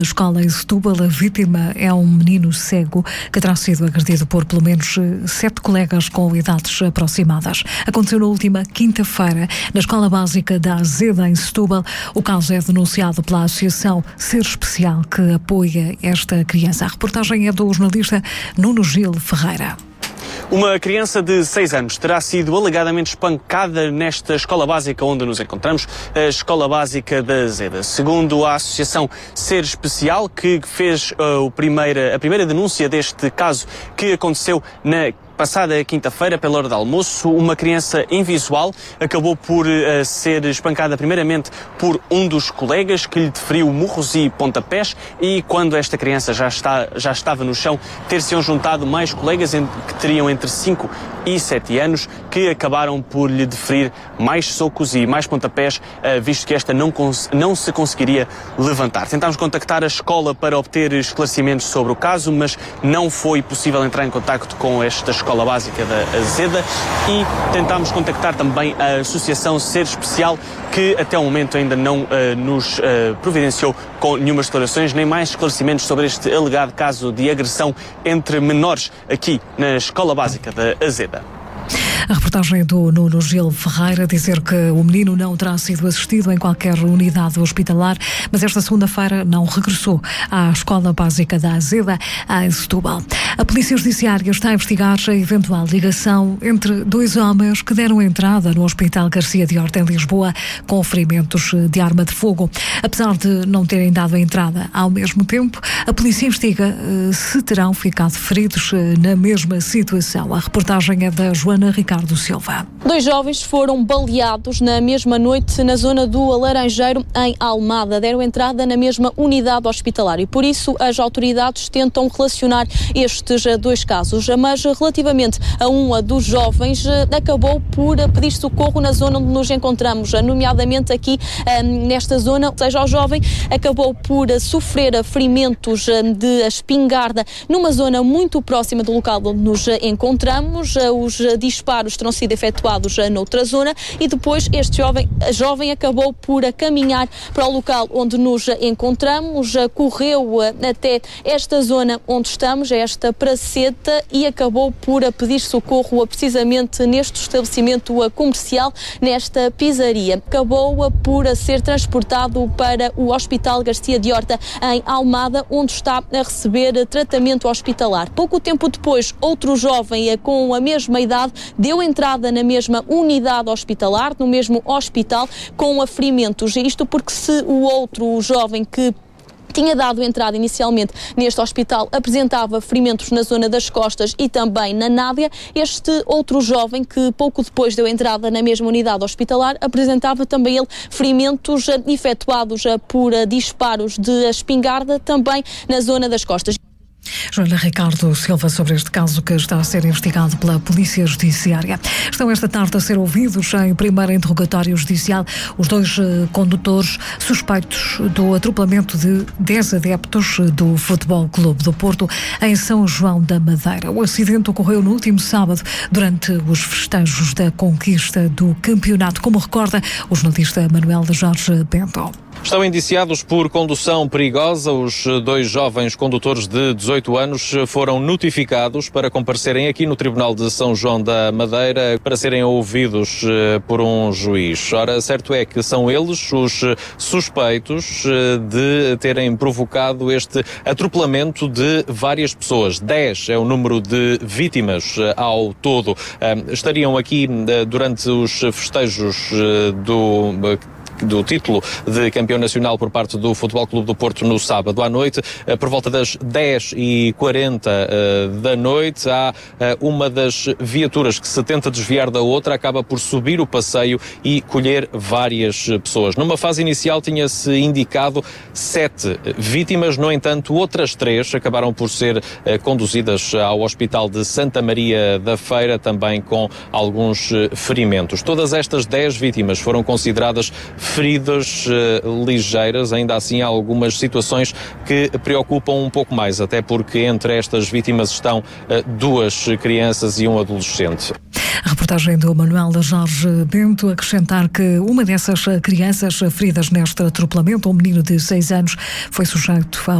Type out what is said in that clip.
Escola em Setúbal, a vítima é um menino cego que terá sido agredido por pelo menos 7 colegas com idades aproximadas. Aconteceu na última quinta-feira na Escola Básica da Azeda, em Setúbal. O caso é denunciado pela Associação Ser Especial, que apoia esta criança. A reportagem é do jornalista Nuno Gil Ferreira. Uma criança de 6 anos terá sido alegadamente espancada nesta escola básica onde nos encontramos, a Escola Básica da Azeda. Segundo a Associação Ser Especial, que fez a primeira denúncia deste caso que aconteceu na passada quinta-feira, pela hora de almoço, uma criança invisual acabou por ser espancada primeiramente por um dos colegas, que lhe deferiu murros e pontapés, e quando esta criança já estava no chão, ter-se-ão juntado mais colegas que teriam entre 5 e 7 anos, que acabaram por lhe deferir mais socos e mais pontapés, visto que esta não se conseguiria levantar. Tentámos contactar a escola para obter esclarecimentos sobre o caso, mas não foi possível entrar em contacto com esta Escola Básica da Azeda, e tentámos contactar também a Associação Ser Especial, que até o momento ainda não nos providenciou com nenhumas declarações nem mais esclarecimentos sobre este alegado caso de agressão entre menores aqui na Escola Básica da Azeda. A reportagem do Nuno Gil Ferreira dizer que o menino não terá sido assistido em qualquer unidade hospitalar, mas esta segunda-feira não regressou à Escola Básica da Azeda, em Setúbal. A Polícia Judiciária está a investigar a eventual ligação entre 2 homens que deram entrada no Hospital Garcia de Horta, em Lisboa, com ferimentos de arma de fogo. Apesar de não terem dado a entrada ao mesmo tempo, a polícia investiga se terão ficado feridos na mesma situação. A reportagem é da Joana Ricardo Silva. 2 jovens foram baleados na mesma noite na zona do Laranjeiro, em Almada. Deram entrada na mesma unidade hospitalar e, por isso, as autoridades tentam relacionar estes 2 casos. Mas, relativamente a um dos jovens, acabou por pedir socorro na zona onde nos encontramos, nomeadamente aqui nesta zona. Ou seja, o jovem acabou por sofrer ferimentos de espingarda numa zona muito próxima do local onde nos encontramos. Os disparos terão sido efetuados noutra zona e depois este jovem acabou por caminhar para o local onde nos encontramos, correu até esta zona onde estamos, esta praceta, e acabou por pedir socorro precisamente neste estabelecimento comercial, nesta pizzaria. Acabou por ser transportado para o Hospital Garcia de Horta, em Almada, onde está a receber tratamento hospitalar. Pouco tempo depois, outro jovem com a mesma idade deu entrada na mesma unidade hospitalar, no mesmo hospital, com ferimentos. Isto porque se o outro jovem que tinha dado entrada inicialmente neste hospital apresentava ferimentos na zona das costas e também na nádega, este outro jovem, que pouco depois deu entrada na mesma unidade hospitalar, apresentava também ele ferimentos efetuados por disparos de espingarda também na zona das costas. Joana Ricardo Silva sobre este caso que está a ser investigado pela Polícia Judiciária. Estão esta tarde a ser ouvidos em primeiro interrogatório judicial os 2 condutores suspeitos do atropelamento de 10 adeptos do Futebol Clube do Porto em São João da Madeira. O acidente ocorreu no último sábado durante os festejos da conquista do campeonato, como recorda o jornalista Manuel Jorge Bento. Estão indiciados por condução perigosa. Os 2 jovens condutores de 18 anos foram notificados para comparecerem aqui no Tribunal de São João da Madeira para serem ouvidos por um juiz. Ora, certo é que são eles os suspeitos de terem provocado este atropelamento de várias pessoas. 10 é o número de vítimas ao todo. Estariam aqui durante os festejos do título de campeão nacional por parte do Futebol Clube do Porto no sábado à noite. Por volta das 10h40 da noite, há uma das viaturas que se tenta desviar da outra, acaba por subir o passeio e colher várias pessoas. Numa fase inicial tinha-se indicado 7 vítimas, no entanto outras 3 acabaram por ser conduzidas ao Hospital de Santa Maria da Feira, também com alguns ferimentos. Todas estas 10 vítimas foram consideradas feridas ligeiras. Ainda assim há algumas situações que preocupam um pouco mais, até porque entre estas vítimas estão 2 crianças e um adolescente. A reportagem do Manuel Jorge Bento, acrescentar que uma dessas crianças feridas neste atropelamento, um menino de 6 anos, foi sujeito ao